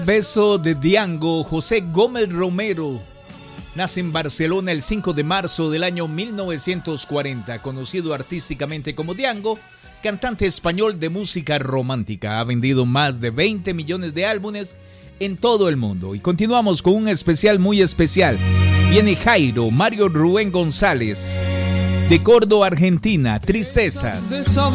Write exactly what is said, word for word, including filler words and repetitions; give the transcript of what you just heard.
Beso de Diango. José Gómez Romero nace en Barcelona el cinco de marzo del año mil novecientos cuarenta, conocido artísticamente como Diango, cantante español de música romántica. Ha vendido más de veinte millones de álbumes en todo el mundo. Y continuamos con un especial muy especial. Viene Jairo Mario Rubén González, de Córdoba, Argentina. Tristezas.